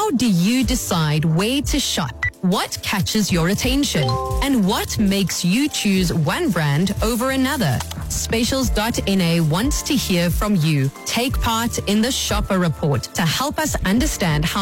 How do you decide where to shop? What catches your attention? And what makes you choose one brand over another? Specials.na wants to hear from you. Take part in the Shopper Report to help us understand how